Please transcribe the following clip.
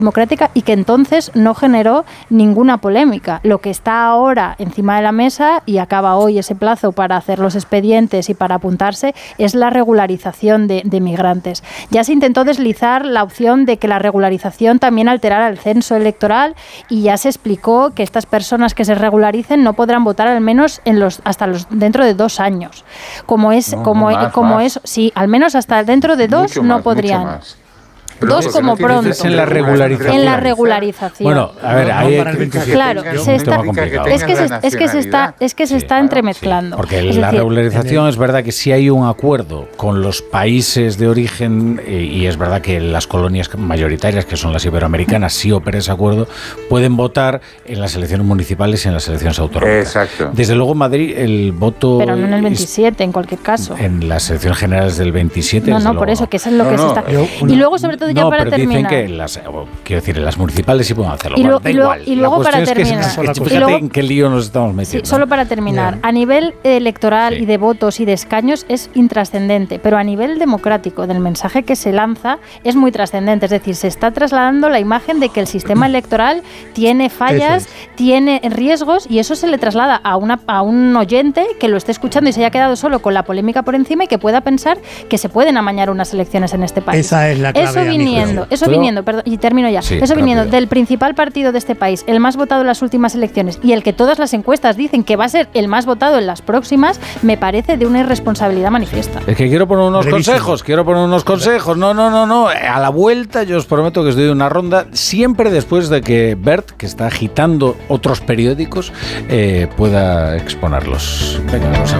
democrática y que entonces no generó ninguna polémica. Lo que está ahora encima de la mesa, y acaba hoy ese plazo para hacer los expedientes y para apuntarse, es la regularización de migrantes. Ya se intentó deslizar la opción de que la regularización también alterara el censo electoral y ya se explicó que estas personas que se regularicen no podrán votar al menos dentro de 2 años. Sí, al menos hasta dentro de 2 no podrían. 2 como pronto. En la regularización. En la regularización. Bueno, a ver, claro, es que se está entremezclando. Porque la regularización es verdad que sí hay un acuerdo con los países de origen y es verdad que las colonias mayoritarias, que son las iberoamericanas, sí opera ese acuerdo, pueden votar en las elecciones municipales y en las elecciones autonómicas. Exacto. Desde luego Madrid el voto... Pero no en el 27, en cualquier caso. En las elecciones generales del 27. No, por eso, que eso es lo que se está... Y luego, sobre todo, ya para terminar... Quiero decir, en las municipales sí pueden hacerlo. Y luego para terminar... Fíjate en qué lío nos estamos metiendo. Sí, solo para terminar. A nivel electoral y de votos y de escaños es intrascendente, pero a nivel democrático, del mensaje que se lanza, es muy trascendente. Es decir, se está trasladando la imagen de que el sistema electoral tiene fallas, tiene riesgos, y eso se le traslada a un oyente que lo esté escuchando y se haya quedado solo con la polémica por encima y que pueda pensar que se pueden amañar unas elecciones en este país. Esa es la clave. Eso viniendo, y termino ya, del principal partido de este país, el más votado en las últimas elecciones y el que todas las encuestas dicen que va a ser el más votado en las próximas, me parece de una irresponsabilidad manifiesta. Es que quiero poner unos consejos. No. A la vuelta yo os prometo que os doy una ronda, siempre después de que Bert, que está agitando otros periódicos, pueda exponerlos. Venga, vamos a